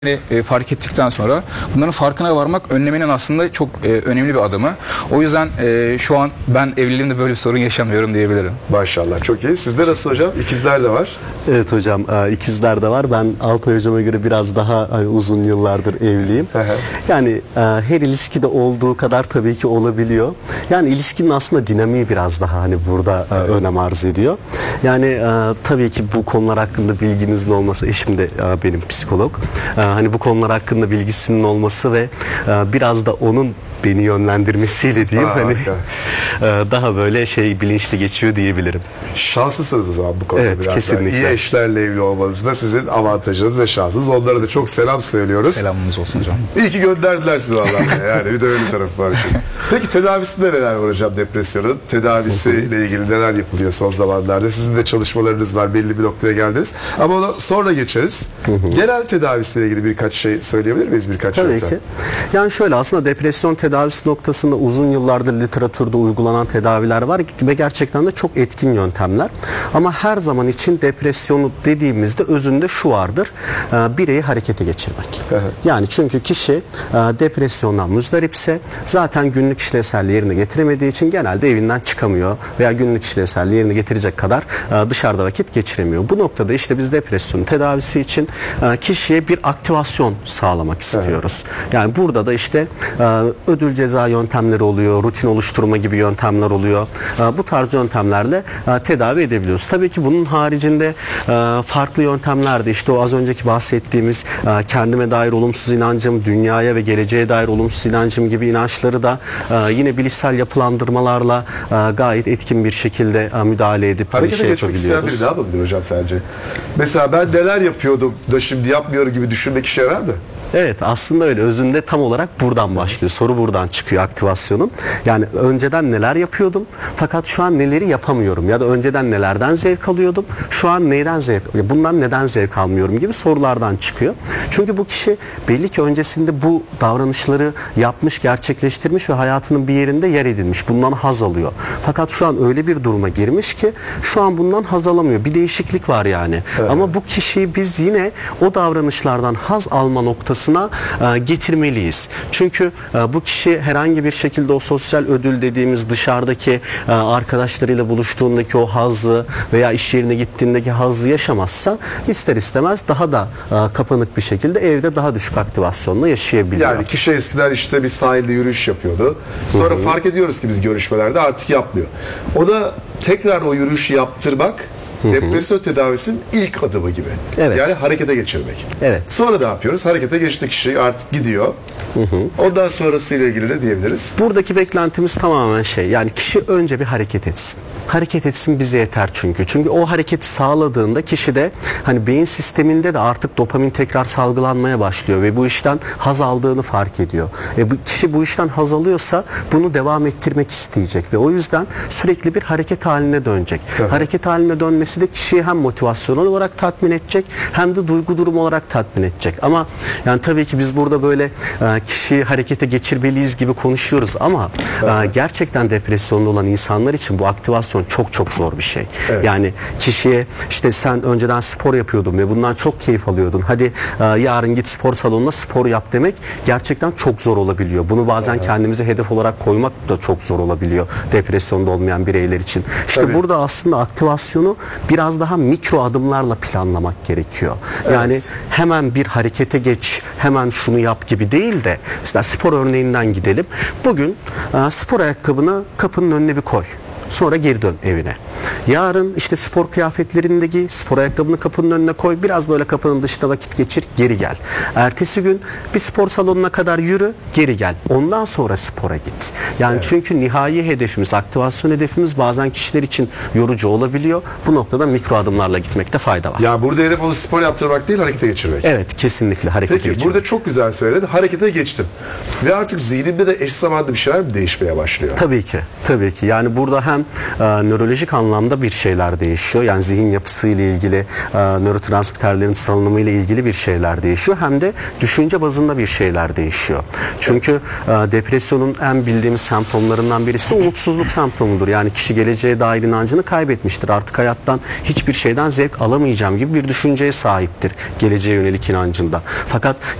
fark ettikten sonra bunların farkına varmak önlemenin aslında çok önemli bir adımı. O yüzden şu an ben evliliğimde böyle bir sorun yaşamıyorum diyebilirim. Maşallah, çok iyi. Sizde nasıl hocam? İkizler de var. Evet hocam, ikizler de var. Ben Alpay hocama göre biraz daha uzun yıllardır evliyim. Yani her ilişkide olduğu kadar tabii ki olabiliyor. Yani ilişkinin aslında dinamiği biraz daha hani burada önem arz ediyor. Yani tabii ki bu konular hakkında bilgimizin olması, eşim de benim psikolog. Hani bu konular hakkında bilgisinin olması ve biraz da onun beni yönlendirmesiyle diyeyim hani daha böyle bilinçli geçiyor diyebilirim. Şanslısınız o zaman bu konuda. Evet, biraz kesinlikle. İyi eşlerle evli olmanız da sizin avantajınız ve şansınız. Onlara da çok selam söylüyoruz. Selamımız olsun hocam. İyi ki gönderdiler sizi vallahi. Yani bir de öyle tarafı var. Peki tedavisinde neler var hocam depresyonun? Tedavisiyle ilgili neler yapılıyor son zamanlarda? Sizin de çalışmalarınız var. Belli bir noktaya geldiniz. Ama ona sonra geçeriz. Genel tedavisiyle ilgili birkaç şey söyleyebilir miyiz? Tabii ki. Yani şöyle, aslında depresyon tedavisi noktasında uzun yıllardır literatürde uygulanan tedaviler var ve gerçekten de çok etkin yöntemler. Ama her zaman için depresyonu dediğimizde özünde şu vardır: bireyi harekete geçirmek. Yani çünkü kişi depresyondan muzdaripse zaten günlük işlevselliği yerine getiremediği için genelde evinden çıkamıyor veya günlük işlevselliği yerine getirecek kadar dışarıda vakit geçiremiyor. Bu noktada işte biz depresyon tedavisi için kişiye bir aktivasyon sağlamak istiyoruz. Yani burada da işte ödül ceza yöntemleri oluyor, rutin oluşturma gibi yöntemler oluyor. Bu tarz yöntemlerle tedavi edebiliyoruz. Tabii ki bunun haricinde farklı yöntemler de işte o az önceki bahsettiğimiz kendime dair olumsuz inancım, dünyaya ve geleceğe dair olumsuz inancım gibi inançları da yine bilişsel yapılandırmalarla gayet etkin bir şekilde müdahale edip harekete geçmek isteyen biri ne yapabilir hocam sence? Mesela ben neler yapıyordum da şimdi yapmıyorum gibi düşünmek işe yarar mı? Evet, aslında öyle. Özünde tam olarak buradan başlıyor. Soru buradan çıkıyor, aktivasyonun. Yani önceden neler yapıyordum fakat şu an neleri yapamıyorum ya da önceden nelerden zevk alıyordum, şu an neyden bundan neden zevk almıyorum gibi sorulardan çıkıyor. Çünkü bu kişi belli ki öncesinde bu davranışları yapmış, gerçekleştirmiş ve hayatının bir yerinde yer edinmiş. Bundan haz alıyor. Fakat şu an öyle bir duruma girmiş ki şu an bundan haz alamıyor. Bir değişiklik var yani. Evet. Ama bu kişiyi biz yine o davranışlardan haz alma noktasına getirmeliyiz. Çünkü bu kişi herhangi bir şekilde o sosyal ödül dediğimiz dışarıdaki arkadaşlarıyla buluştuğundaki o hazzı veya iş yerine gittiğindeki hazzı yaşamazsa ister istemez daha da kapanık bir şekilde evde daha düşük aktivasyonla yaşayabiliyor. Yani kişi eskiden işte bir sahilde yürüyüş yapıyordu. Sonra fark ediyoruz ki biz görüşmelerde artık yapmıyor. O da tekrar o yürüyüşü yaptırmak depresyon tedavisinin ilk adımı gibi. Evet. Yani harekete geçirmek. Evet. Sonra ne yapıyoruz? Harekete geçti kişi, artık gidiyor. Ondan sonrasıyla ilgili de diyebiliriz. Buradaki beklentimiz tamamen yani kişi önce bir hareket etsin. Hareket etsin bize yeter çünkü. Çünkü o hareketi sağladığında kişide hani beyin sisteminde de artık dopamin tekrar salgılanmaya başlıyor ve bu işten haz aldığını fark ediyor. Bu kişi bu işten haz alıyorsa bunu devam ettirmek isteyecek ve o yüzden sürekli bir hareket haline dönecek. Hareket haline dönmesi de kişiyi hem motivasyonel olarak tatmin edecek hem de duygu durumu olarak tatmin edecek. Ama yani tabii ki biz burada böyle kişiyi harekete geçirmeliyiz gibi konuşuyoruz ama gerçekten depresyonda olan insanlar için bu aktivasyon çok çok zor bir şey. Evet. Yani kişiye işte sen önceden spor yapıyordun ve bundan çok keyif alıyordun. Hadi yarın git spor salonuna spor yap demek gerçekten çok zor olabiliyor. Bunu bazen kendimize hedef olarak koymak da çok zor olabiliyor depresyonda olmayan bireyler için. İşte burada aslında aktivasyonu biraz daha mikro adımlarla planlamak gerekiyor. Yani hemen bir harekete geç, hemen şunu yap gibi değil de mesela spor örneğinden gidelim. Bugün spor ayakkabını kapının önüne bir koy. Sonra geri dön evine. Yarın işte spor kıyafetlerini de giy, spor ayakkabını kapının önüne koy, biraz böyle kapının dışında vakit geçir, geri gel. Ertesi gün bir spor salonuna kadar yürü, geri gel. Ondan sonra spora git. Yani çünkü nihai hedefimiz, aktivasyon hedefimiz bazen kişiler için yorucu olabiliyor. Bu noktada mikro adımlarla gitmekte fayda var. Ya burada hedef onu spor yaptırmak değil, harekete geçirmek. Evet, kesinlikle harekete geçirmek. Peki burada çok güzel söyledin. Harekete geçtim. Ve artık zihnimde de eş zamanlı bir şeyler mi değişmeye başlıyor? Tabii ki. Tabii ki. Yani burada hem hem nörolojik anlamda bir şeyler değişiyor. Yani zihin yapısıyla ilgili, nörotransmitterlerin salınımı ile ilgili bir şeyler değişiyor. Hem de düşünce bazında bir şeyler değişiyor. Çünkü depresyonun en bildiğimiz semptomlarından birisi de umutsuzluk semptomudur. Yani kişi geleceğe dair inancını kaybetmiştir. Artık hayattan hiçbir şeyden zevk alamayacağım gibi bir düşünceye sahiptir geleceğe yönelik inancında. Fakat